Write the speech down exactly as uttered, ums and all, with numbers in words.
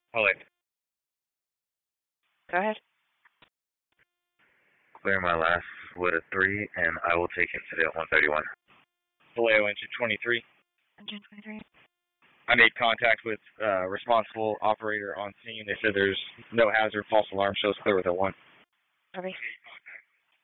Hold it. Go ahead. Clear my last wood at three, and I will take him today at one thirty-one. Vallejo, engine twenty-three. Engine twenty-three. I made contact with uh, responsible operator on scene. They said there's no hazard, false alarm shows clear with a one. Okay.